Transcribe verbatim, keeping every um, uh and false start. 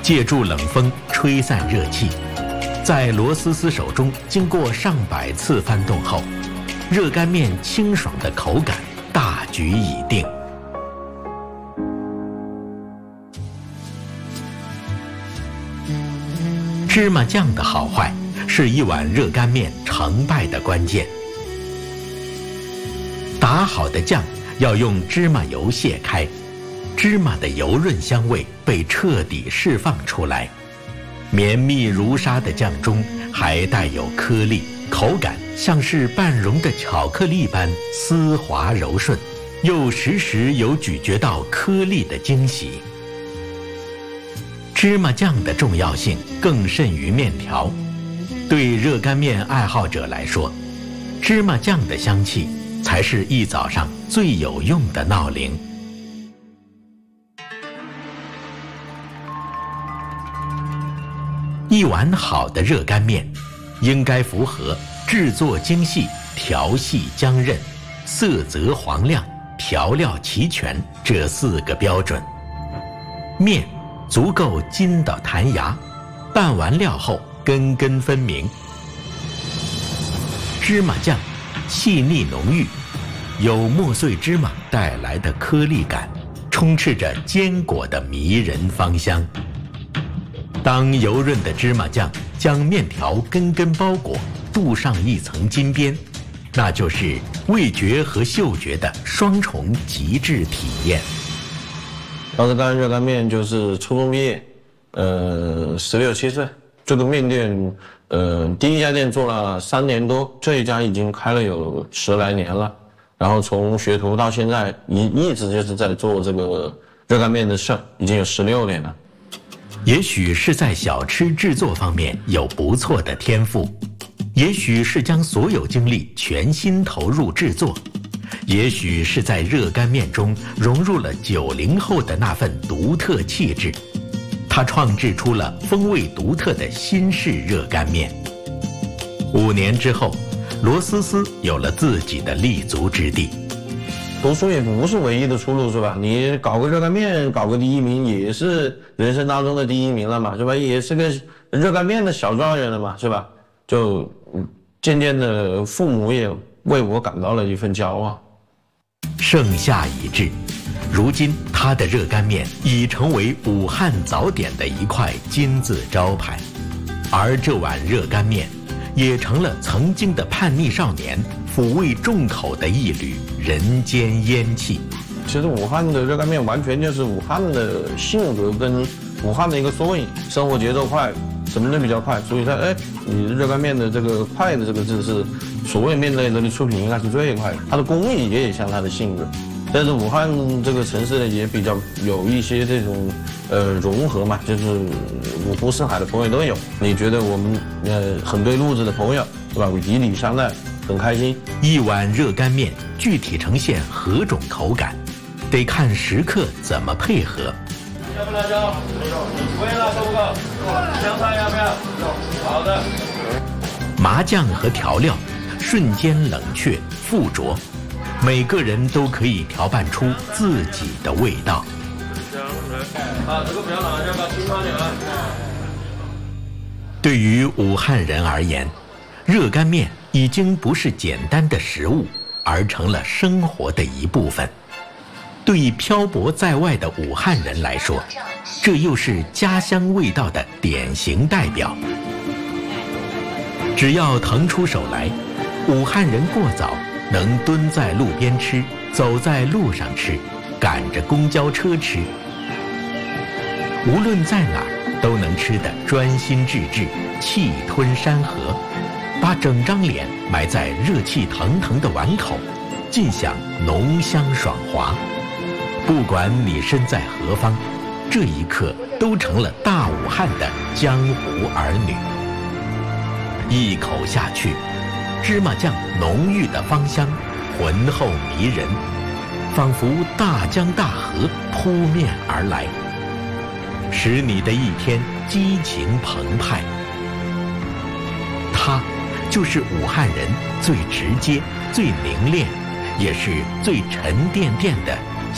借助冷风吹散热气，在罗思思手中经过上百次翻动后，热干面清爽的口感大局已定。芝麻酱的好坏是一碗热干面成败的关键。打好的酱要用芝麻油卸开，芝麻的油润香味被彻底释放出来，绵密如纱的酱中还带有颗粒，口感像是半溶的巧克力般丝滑柔顺，又时时有咀嚼到颗粒的惊喜。芝麻酱的重要性更甚于面条，对热干面爱好者来说，芝麻酱的香气才是一早上最有用的闹铃。一碗好的热干面应该符合制作精细、调细浆韧、色泽黄亮、调料齐全这四个标准。面足够筋道弹牙，拌完料后根根分明。芝麻酱细腻浓郁，有磨碎芝麻带来的颗粒感，充斥着坚果的迷人芳香。当油润的芝麻酱将面条根根包裹，镀上一层金边，那就是味觉和嗅觉的双重极致体验。 当时干热干面就是初中毕业，呃，十六七岁。这个面店，呃，第一家店做了三年多，这一家已经开了有十来年了。然后从学徒到现在，一一直就是在做这个热干面的事，已经有十六年了。 也许是在小吃制作方面有不错的天赋，也许是将所有精力全心投入制作。也许是在热干面中融入了九零后的那份独特气质，他创制出了风味独特的新式热干面。五年之后，罗思思有了自己的立足之地。 读书也不是唯一的出路，是吧？你搞个热干面，搞个第一名，也是人生当中的第一名了嘛，是吧？也是个热干面的小状元了嘛，是吧？就渐渐的，父母也为我感到了一份骄傲。 盛夏已至，如今他的热干面已成为武汉早点的一块金字招牌，而这碗热干面也成了曾经的叛逆少年抚慰重口的一缕人间烟气。 其实武汉的热干面完全就是武汉的性格跟武汉的一个缩影，生活节奏快，什么都比较快，所以它哎，你热干面的这个快的这个字是所谓面类的出品应该是最快的，它的工艺也像它的性格。但是武汉这个城市呢也比较有一些这种呃融合嘛，就是五湖四海的朋友都有。你觉得我们呃很对路子的朋友，对吧？以礼相待，很开心。 一碗热干面具体呈现何种口感，得看食客怎么配合。 要不辣椒？微辣够不够？香菜要不要？好的。 麻酱和调料瞬间冷却附着，每个人都可以调拌出自己的味道。 啊，这个不要辣，要不要清汤点啊？ 对于武汉人而言，热干面已经不是简单的食物，而成了生活的一部分。对于漂泊在外的武汉人来说，这又是家乡味道的典型代表。只要腾出手来，武汉人过早能蹲在路边吃，走在路上吃，赶着公交车吃，无论在哪儿都能吃得专心致志，气吞山河，把整张脸埋在热气腾腾的碗口，尽享浓香爽滑。不管你身在何方，这一刻都成了大武汉的江湖儿女。一口下去，芝麻酱浓郁的芳香浑厚迷人，仿佛大江大河扑面而来，使你的一天激情澎湃。它就是武汉人最直接、最凝练，也是最沉甸甸的